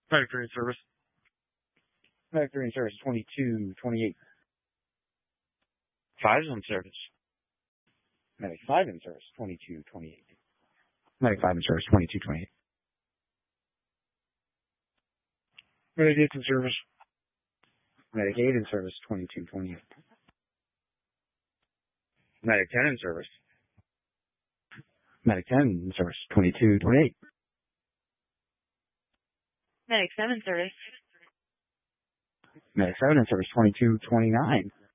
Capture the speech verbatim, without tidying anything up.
Medic three in service. Medic three in service, twenty-two twenty-eight. Five's in service. Medic five in service, twenty-two twenty-eight. Medic five in service, twenty-two twenty-eight. Medic eight in service. Medic eight in service, twenty-two twenty-eight. Medic ten in service. Medic ten in service, twenty-two twenty-eight. Medic seven service. Medic seven in service, twenty-two twenty-nine.